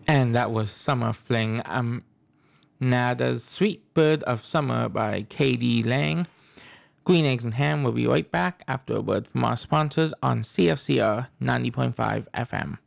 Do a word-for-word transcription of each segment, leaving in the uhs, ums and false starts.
And that was Summer Fling, um, Nada's Sweet Bird of Summer by K D Lang. Green Eggs and Ham will be right back after a word from our sponsors on C F C R ninety point five F M.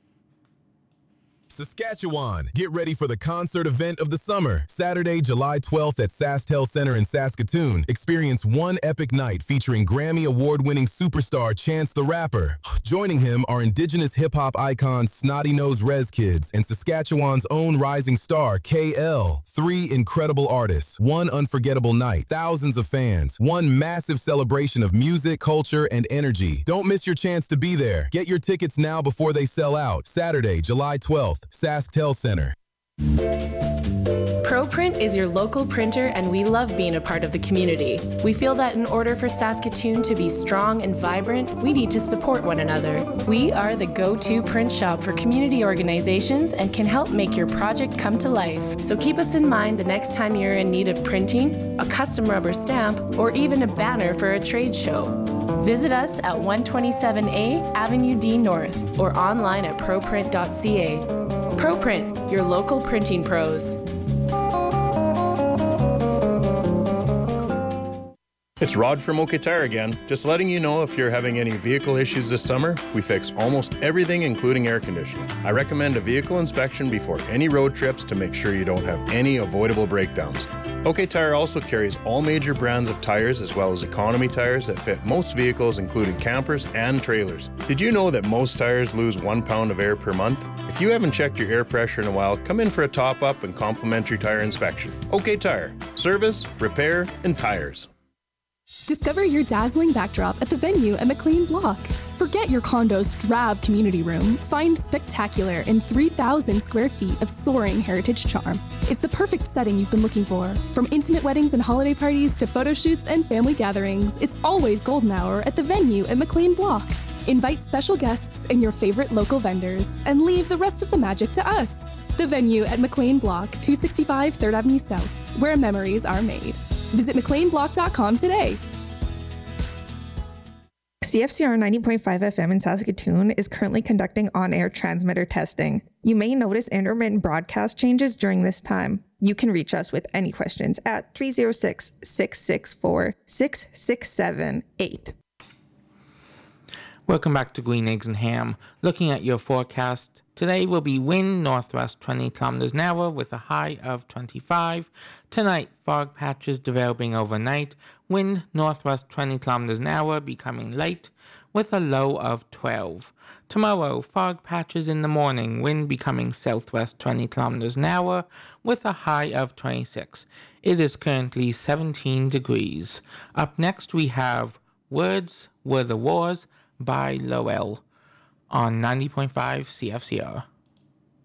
Saskatchewan, get ready for the concert event of the summer. Saturday, July twelfth at SaskTel Center in Saskatoon. Experience one epic night featuring Grammy award-winning superstar Chance the Rapper. Joining him are Indigenous hip-hop icons Snotty Nose Rez Kids and Saskatchewan's own rising star K L. Three incredible artists, one unforgettable night, thousands of fans, one massive celebration of music, culture, and energy. Don't miss your chance to be there. Get your tickets now before they sell out. Saturday, July twelfth. SaskTel Center. ProPrint is your local printer, and we love being a part of the community. We feel that in order for Saskatoon to be strong and vibrant, we need to support one another. We are the go-to print shop for community organizations and can help make your project come to life. So keep us in mind the next time you're in need of printing, a custom rubber stamp, or even a banner for a trade show. Visit us at one twenty-seven A Avenue D North or online at proprint dot c a. ProPrint, your local printing pros. It's Rod from OK Tire again. Just letting you know if you're having any vehicle issues this summer, we fix almost everything including air conditioning. I recommend a vehicle inspection before any road trips to make sure you don't have any avoidable breakdowns. OK Tire also carries all major brands of tires as well as economy tires that fit most vehicles including campers and trailers. Did you know that most tires lose one pound of air per month? If you haven't checked your air pressure in a while, come in for a top-up and complimentary tire inspection. OK Tire. Service, repair, and tires. Discover your dazzling backdrop at the Venue at McLean Block. Forget your condo's drab community room. Find spectacular in three thousand square feet of soaring heritage charm. It's the perfect setting you've been looking for. From intimate weddings and holiday parties to photo shoots and family gatherings, it's always golden hour at the Venue at McLean Block. Invite special guests and your favorite local vendors and leave the rest of the magic to us. The Venue at McLean Block, two sixty-five third Avenue South, where memories are made. Visit mclean block dot com today. C F C R ninety point five F M in Saskatoon is currently conducting on-air transmitter testing. You may notice intermittent broadcast changes during this time. You can reach us with any questions at three oh six, six six four, six six seven eight. Welcome back to Green Eggs and Ham. Looking at your forecast, today will be wind northwest twenty kilometers an hour with a high of twenty-five. Tonight, fog patches developing overnight. Wind northwest twenty kilometers an hour becoming light with a low of twelve. Tomorrow, fog patches in the morning. Wind becoming southwest twenty kilometers an hour with a high of twenty-six. It is currently seventeen degrees. Up next, we have Words Were the Wars by Lowell on ninety point five C F C R.